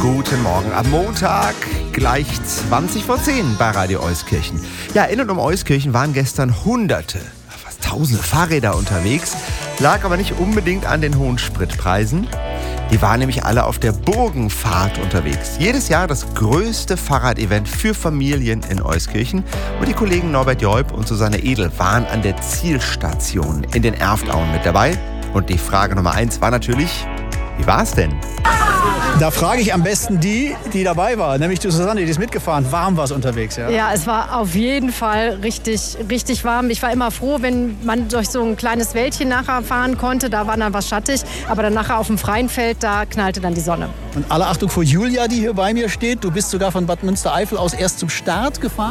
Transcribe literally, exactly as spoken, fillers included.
Guten Morgen am Montag, gleich zwanzig vor zehn bei Radio Euskirchen. Ja, in und um Euskirchen waren gestern Hunderte, fast Tausende Fahrräder unterwegs. Lag aber nicht unbedingt an den hohen Spritpreisen. Die waren nämlich alle auf der Burgenfahrt unterwegs. Jedes Jahr das größte Fahrradevent für Familien in Euskirchen. Und die Kollegen Norbert Joib und Susanne Edel waren an der Zielstation in den Erftauen mit dabei. Und die Frage Nummer eins war natürlich, wie war es denn? Da frage ich am besten die, die dabei war, nämlich die Susanne, die ist mitgefahren. Warm war es unterwegs, ja? Ja, es war auf jeden Fall richtig, richtig warm. Ich war immer froh, wenn man durch so ein kleines Wäldchen nachher fahren konnte. Da war dann was schattig, aber dann nachher auf dem freien Feld, da knallte dann die Sonne. Und alle Achtung vor Julia, die hier bei mir steht. Du bist sogar von Bad Münstereifel aus erst zum Start gefahren.